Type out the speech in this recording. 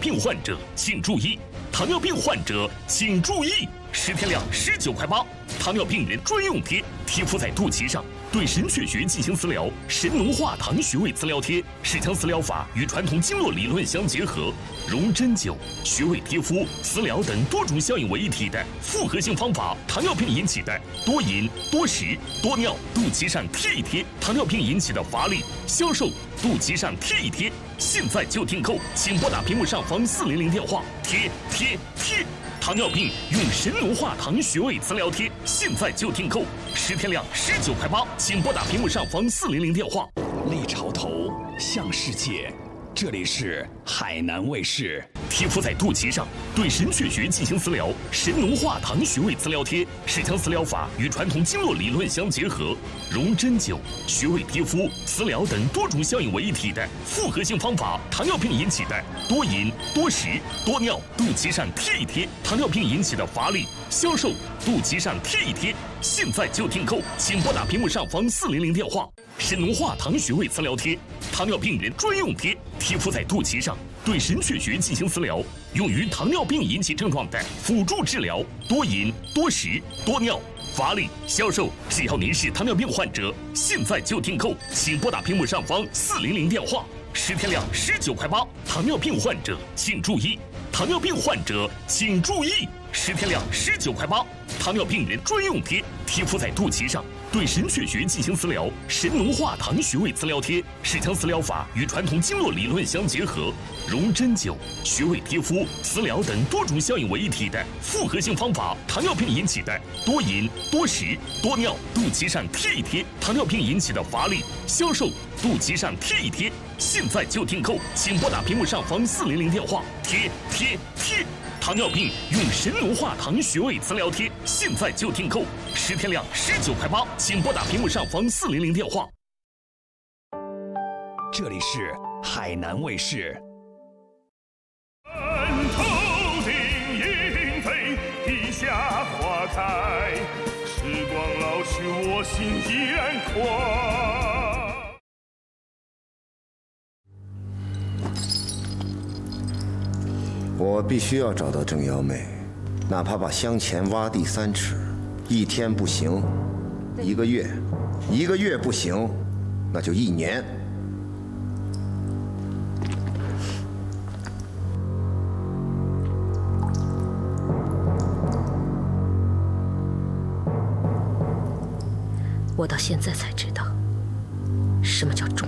病患者请注意，糖尿病患者请注意，10天量19块8，糖尿病人专用贴，贴敷在肚脐上，对神阙穴进行磁疗。神农化糖穴位磁疗贴是将磁疗法与传统经络理论相结合，融针灸、穴位贴敷、磁疗等多种效应为一体的复合性方法。糖尿病引起的多饮、多食、多尿，肚脐上贴一贴；糖尿病引起的乏力、消瘦，肚脐上贴一贴。现在就订购，请拨打屏幕上方400电话，贴。糖尿病用神农化糖穴位磁疗贴，现在就订购，10天量19块8，请拨打屏幕上方400电话。 立潮头，向世界，这里是海南卫视。 贴敷在肚脐上，对神阙穴进行磁疗。神农化糖穴位磁疗贴是将磁疗法与传统经络理论相结合，融针灸、穴位贴敷、磁疗等多种效应为一体的复合性方法。糖尿病引起的多饮、多食、多尿，肚脐上贴一贴；糖尿病引起的乏力、消瘦，肚脐上贴一贴。现在就订购，请拨打屏幕上方400电话。神农化糖穴位磁疗贴，糖尿病人专用贴，贴敷在肚脐上，对神阙穴进行磁疗，用于糖尿病引起症状的辅助治疗。多饮、多食、多尿、乏力、消瘦，只要您是糖尿病患者，现在就订购，请拨打屏幕上方400电话。10天量19块8，糖尿病患者请注意，糖尿病患者请注意，10天量19块8，糖尿病人专用贴，贴敷在肚脐上，对神阙穴进行磁疗。神农化糖穴位磁疗贴是将磁疗法与传统经络理论相结合，融针灸、穴位贴敷、磁疗等多种效应为一体的复合性方法。糖尿病引起的多饮、多食、多尿，肚脐上贴一贴；糖尿病引起的乏力、消瘦，肚脐上贴一贴。现在就订购，请拨打屏幕上方400电话，贴。糖尿病用神农化糖穴位磁疗贴，现在就订购，10天量19块8，请拨打屏幕上方400电话。 这里是海南卫视。 头顶莺飞，地下花开，时光老去，我心依然快。 我必须要找到郑瑶妹，哪怕把香钱挖地3尺，1天不行，1个月，1个月不行，那就1年。 我到现在才知道，什么叫忠